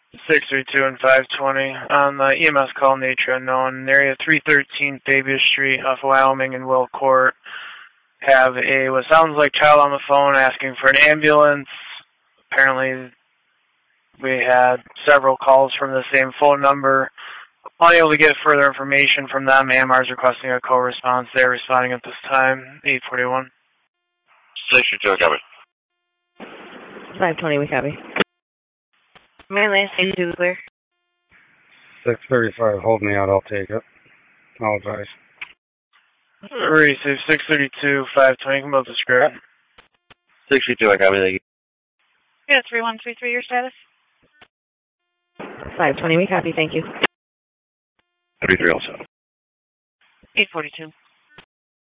632 and 520 on the EMS call nature unknown. Area 313 Fabius Street off Wyoming and Will Court. Have a what sounds like child on the phone asking for an ambulance. Apparently we had several calls from the same phone number. Unable to get further information from them. AMR is requesting a co-response. They're responding at this time. 841. 632, copy. 520, we copy. Mainland, 82, clear. 635, hold me out, I'll take it. Apologize. Receive 632, 520, come up the script. 632, I copy, thank you. Yeah, 3133, your status? 520, we copy, thank you. 33 also. 842.